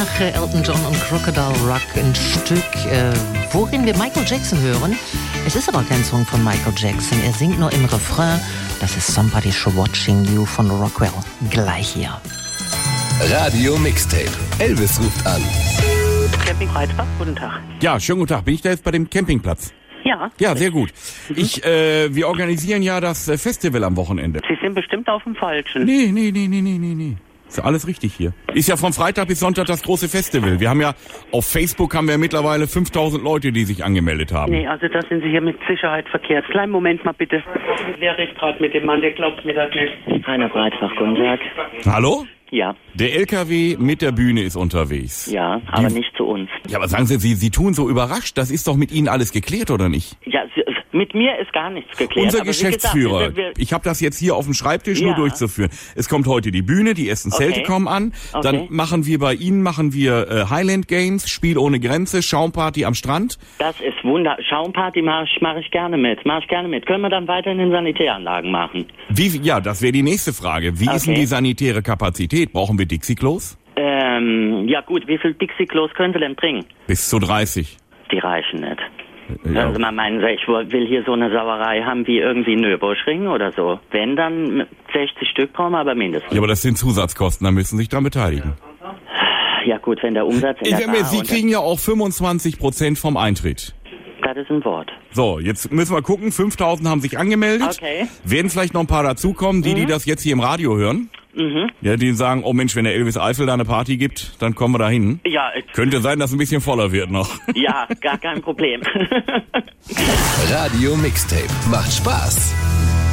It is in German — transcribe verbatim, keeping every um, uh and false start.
nach Elton John und Crocodile Rock ein Stück, äh, worin wir Michael Jackson hören. Es ist aber kein Song von Michael Jackson, er singt nur im Refrain. Das ist Somebody's Watching You von Rockwell. Gleich hier. Radio Mixtape. Elvis ruft an. Camping Breitbach, guten Tag. Ja, schönen guten Tag. Bin ich da jetzt bei dem Campingplatz? Ja. Ja, sehr gut. Ich, äh, wir organisieren ja das äh, Festival am Wochenende. Sie sind bestimmt auf dem Falschen. Nee, nee, nee, nee, nee, nee, nee. Ist ja alles richtig hier. Ist ja von Freitag bis Sonntag das große Festival. Wir haben ja, auf Facebook haben wir mittlerweile fünftausend Leute, die sich angemeldet haben. Nee, also da sind Sie hier mit Sicherheit verkehrt. Kleinen Moment mal bitte. Wer redet gerade mit dem Mann, der glaubt mir das nicht. Heiner Breitbach, guten Tag. Hallo? Ja. Der L K W mit der Bühne ist unterwegs. Ja, aber Die, nicht zu uns. Ja, aber sagen Sie, Sie, Sie tun so überrascht. Das ist doch mit Ihnen alles geklärt, oder nicht? Ja, mit mir ist gar nichts geklärt. Unser aber Geschäftsführer, gesagt, wir, wir, ich habe das jetzt hier auf dem Schreibtisch Ja. nur durchzuführen. Es kommt heute die Bühne, die ersten Zelte Okay. kommen an. Okay. Dann machen wir bei Ihnen machen wir äh, Highland Games, Spiel ohne Grenze, Schaumparty am Strand. das ist wunder. Schaumparty mache ich, mach ich gerne mit. Mache ich gerne mit. Können wir dann weiter in den Sanitäranlagen machen? Wie, ja, das wäre die nächste Frage. Wie ist denn Okay. die sanitäre Kapazität? Brauchen wir Dixie-Klos? Ähm, ja gut, wie viel Dixie-Klos können Sie denn bringen? Bis zu dreißig. Die reichen nicht. Ja. Sagen Sie mal, meinen Sie, ich will hier so eine Sauerei haben wie irgendwie Nürburgring oder so. Wenn, dann sechzig Stück brauchen wir aber mindestens. Ja, aber das sind Zusatzkosten, da müssen Sie sich dran beteiligen. Ja gut, wenn der Umsatz in Ich, der mir, Bar Sie und- kriegen ja auch fünfundzwanzig Prozent vom Eintritt. Das ist ein Wort. So, jetzt müssen wir gucken, fünftausend haben sich angemeldet. Okay. Werden vielleicht noch ein paar dazukommen, die, die das jetzt hier im Radio hören. Mhm. Ja, die sagen, oh Mensch, wenn der Elvis Eifel da eine Party gibt, dann kommen wir da hin. Ja, äh, Könnte sein, dass es ein bisschen voller wird noch. ja, gar kein Problem. Radio Mixtape. Macht Spaß.